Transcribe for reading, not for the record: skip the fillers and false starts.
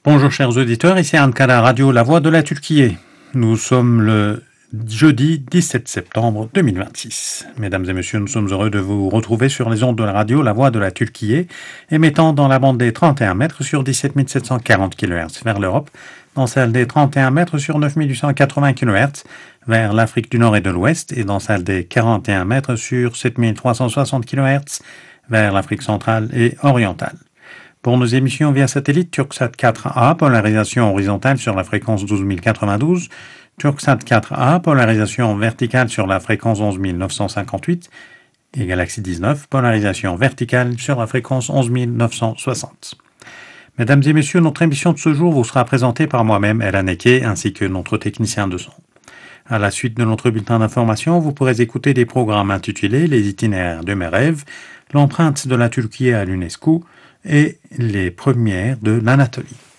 Bonjour chers auditeurs, ici Ankara Radio, la voix de la Turquie. Nous sommes le jeudi 17 septembre 2026. Mesdames et messieurs, nous sommes heureux de vous retrouver sur les ondes de la radio, la voix de la Turquie, émettant dans la bande des 31 mètres sur 17 740 kHz vers l'Europe, dans celle des 31 mètres sur 9 880 kHz vers l'Afrique du Nord et de l'Ouest, et dans celle des 41 mètres sur 7 360 kHz vers l'Afrique centrale et orientale. Pour nos émissions via satellite, Turksat 4A, polarisation horizontale sur la fréquence 12 092, Turksat 4A, polarisation verticale sur la fréquence 11 958, et Galaxy 19, polarisation verticale sur la fréquence 11 960. Mesdames et messieurs, notre émission de ce jour vous sera présentée par moi-même, Elan Eke, ainsi que notre technicien de son. À la suite de notre bulletin d'information, vous pourrez écouter des programmes intitulés Les itinéraires de mes rêves, L'empreinte de la Turquie à l'UNESCO et Les premières de l'Anatolie.